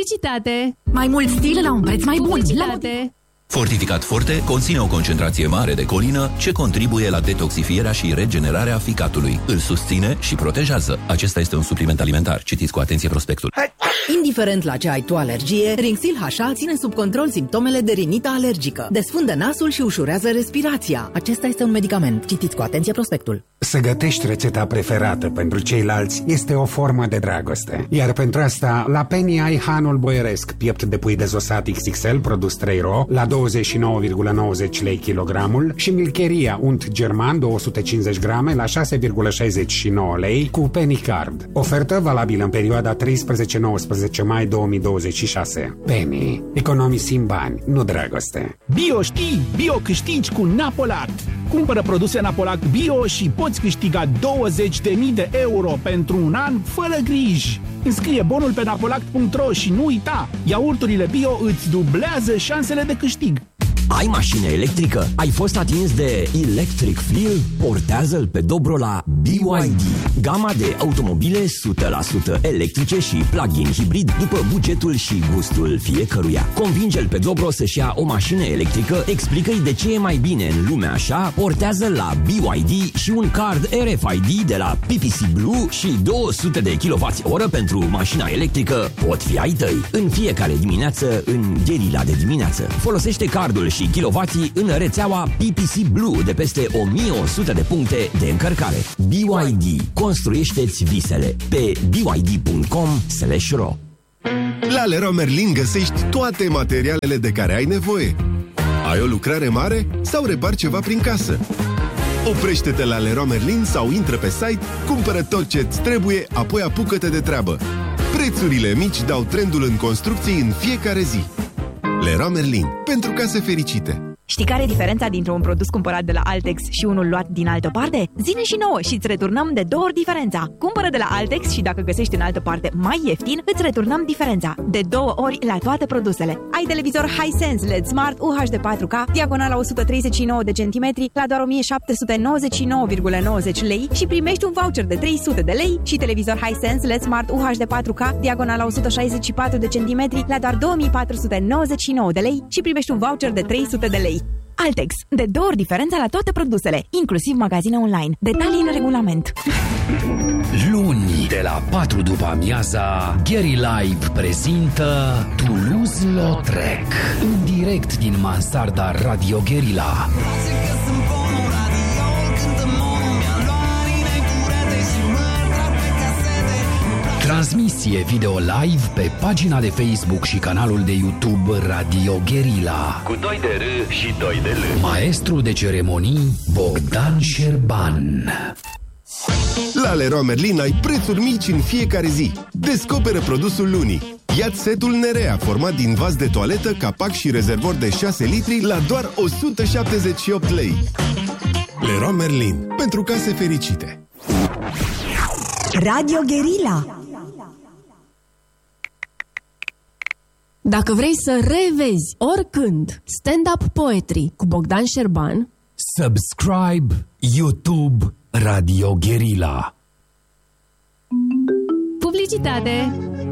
Publicitate. Mai mult stil la un preț mai bun. Publicitate. Fortificat Forte conține o concentrație mare de colină ce contribuie la detoxifierea și regenerarea ficatului. Îl susține și protejează. Acesta este un supliment alimentar. Citiți cu atenție prospectul. Indiferent la ce ai tu alergie, Rinxil HA ține sub control simptomele de rinită alergică. Desfundă nasul și ușurează respirația. Acesta este un medicament. Citiți cu atenție prospectul. Să gătești rețeta preferată pentru ceilalți este o formă de dragoste. Iar pentru asta, la Penny ai hanul boieresc, piept de pui dezosat XXL, produs 3 ro, la 29,90 lei kilogramul și milcheria unt german 250 grame la 6,69 lei cu Penny Card. Ofertă valabilă în perioada 13-19 mai 2026. Penny. Economisim bani, nu dragoste. Bio știi, bio câștigi cu Napolact. Cumpără produse Napolact bio și poți câștiga 20.000 de euro pentru un an fără griji. Înscrie bonul pe napolact.ro și nu uita, iaurturile bio îți dublează șansele de câștig. Ai mașină electrică? Ai fost atins de Electric Feel? Portează-l pe Dobro la BYD. Gama de automobile 100% electrice și plug-in hibrid după bugetul și gustul fiecăruia. Convinge-l pe Dobro să-și ia o mașină electrică, explică-i de ce e mai bine în lumea așa, portează la BYD și un card RFID de la PPC Blue și 200 de kWh pentru mașina electrică pot fi ai tăi. În fiecare dimineață, în Gherila de dimineață. Folosește cardul și kilovații în rețeaua PPC Blue de peste 1100 de puncte de încărcare. BYD. Construiește-ți visele pe byd.com/ro. La Leroy Merlin găsești toate materialele de care ai nevoie. Ai o lucrare mare sau repari ceva prin casă? Oprește-te la Leroy Merlin sau intră pe site, cumpără tot ce-ți trebuie, apoi apucă-te de treabă. Prețurile mici dau trendul în construcții în fiecare zi. Leroy Merlin. Pentru case fericite. Știi care e diferența dintre un produs cumpărat de la Altex și unul luat din altă parte? Zine și nouă și îți returnăm de 2 ori diferența. Cumpără de la Altex și dacă găsești în altă parte mai ieftin, îți returnăm diferența. De 2 ori la toate produsele. Ai televizor Hisense LED Smart UHD 4K, diagonala 139 de centimetri, la doar 1799,90 lei și primești un voucher de 300 de lei și televizor Hisense LED Smart UHD 4K, diagonala 164 de centimetri, la doar 2499 de lei și primești un voucher de 300 de lei. Altex. De 2 ori diferența la toate produsele, inclusiv magazine online. Detalii în regulament. Luni, de la 4 după amiaza, Gary Live prezintă Toulouse-Lautrec, în direct din mansarda Radio Guerilla. Transmisie video live pe pagina de Facebook și canalul de YouTube Radio Guerilla. Cu 2 de R și 2 de L. Maestru de ceremonii Bogdan Șerban. La Leroy Merlin ai prețuri mici în fiecare zi. Descoperă produsul lunii. Ia-ți setul Nerea, format din vas de toaletă, capac și rezervor de 6 litri la doar 178 lei. Leroy Merlin. Pentru case fericite. Radio Guerilla. Dacă vrei să revezi oricând stand-up poetry cu Bogdan Șerban, Subscribe YouTube Radio Guerilla. publicitate.